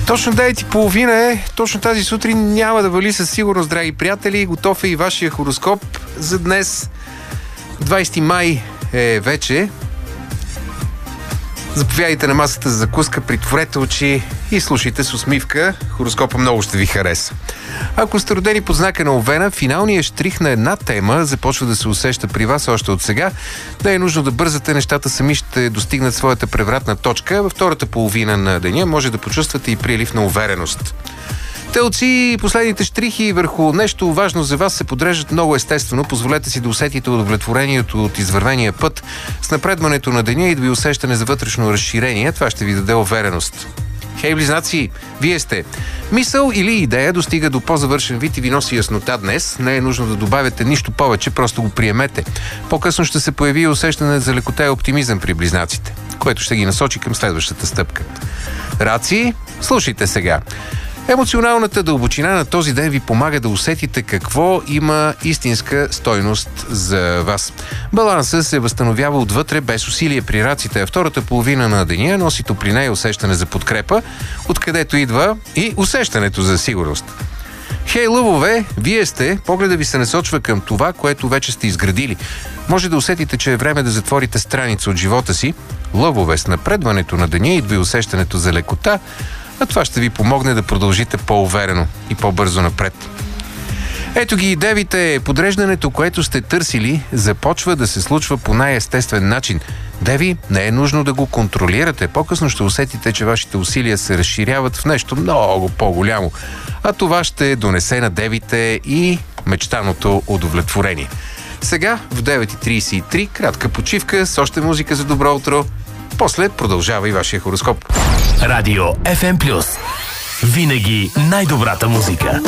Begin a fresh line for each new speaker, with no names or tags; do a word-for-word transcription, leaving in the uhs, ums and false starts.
Точно девет и половина е. Точно тази сутрин няма да вали със сигурност, драги приятели. Готов е и вашия хороскоп за днес. двайсети май е вече. Заповядайте на масата за закуска, притворете очи и слушайте с усмивка. Хороскопа много ще ви хареса. Ако сте родени под знака на Овена, финалният штрих на една тема започва да се усеща при вас още от сега. Да е нужно да бързате, нещата сами ще достигнат своята превратна точка. Във втората половина на деня може да почувствате и прилив на увереност. Телци, последните щрихи върху нещо важно за вас се подреждат много естествено. Позволете си да усетите удовлетворението от извървения път с напредването на деня и да ви усещане за вътрешно разширение. Това ще ви даде увереност. Хей, близнаци, вие сте. Мисъл или идея достига до по-завършен вид и ви носи яснота днес. Не е нужно да добавяте нищо повече, просто го приемете. По-късно ще се появи усещане за лекота и оптимизъм при близнаците, което ще ги насочи към следващата стъпка. Раци, слушайте сега. Емоционалната дълбочина на този ден ви помага да усетите какво има истинска стойност за вас. Балансът се възстановява отвътре без усилие при раците, а втората половина на деня носи топлина и усещане за подкрепа, откъдето идва и усещането за сигурност. Хей, лъвове, вие сте, погледа ви се насочва към това, което вече сте изградили. Може да усетите, че е време да затворите страница от живота си. Лъвове, с напредването на деня идва и усещането за лекота, а това ще ви помогне да продължите по-уверено и по-бързо напред. Ето ги и девите. Подреждането, което сте търсили, започва да се случва по най-естествен начин. Деви, не е нужно да го контролирате. По-късно ще усетите, че вашите усилия се разширяват в нещо много по-голямо. А това ще донесе на девите и мечтаното удовлетворение. Сега в девет и трийсет и три кратка почивка с още музика за добро утро. После продължава и вашия хороскоп.
Радио Еф Ем Плюс. Винаги най-добрата музика.